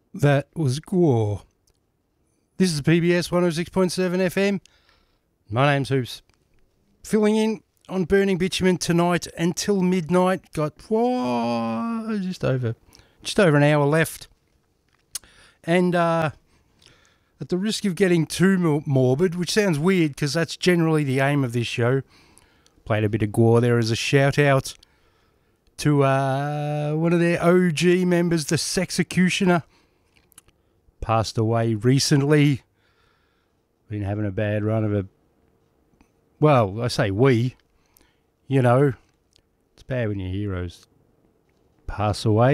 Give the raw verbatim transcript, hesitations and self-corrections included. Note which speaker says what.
Speaker 1: That was Gore. This is P B S one oh six point seven F M. My name's Hoops. Filling in on Burning Bitumen tonight until midnight. Got whoa, just over, just over an hour left. And uh, at the risk of getting too morbid, which sounds weird because that's generally the aim of this show, played a bit of Gore there as a shout out to uh, one of their O G members, the Sexecutioner. Passed away recently. Been having a bad run of a... Well, I say we. You know, it's bad when your heroes pass away.